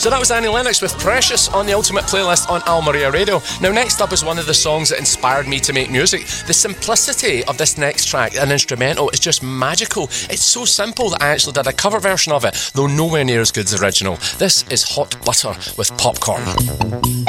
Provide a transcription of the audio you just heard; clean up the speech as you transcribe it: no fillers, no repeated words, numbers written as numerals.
So that was Annie Lennox with Precious on the Ultimate Playlist on Al Maria Radio. Now, next up is one of the songs that inspired me to make music. The simplicity of this next track, an instrumental, is just magical. It's so simple that I actually did a cover version of it, though nowhere near as good as the original. This is Hot Butter with Popcorn.